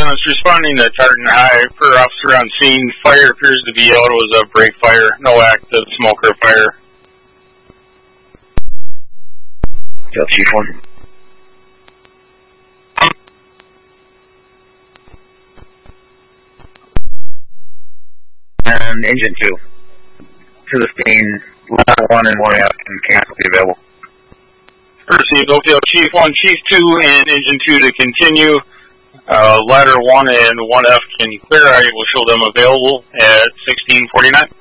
ambulance responding to Tartan High. Per officer on scene, fire appears to be out. It was a break fire. No active smoke or fire. Chief 1. And Engine 2. To the scene, ladder 1 and 1F can cancel be available. Received. Okay, Chief 1, Chief 2, and Engine 2 to continue. Ladder 1 and 1F can clear. I will show them available at 1649.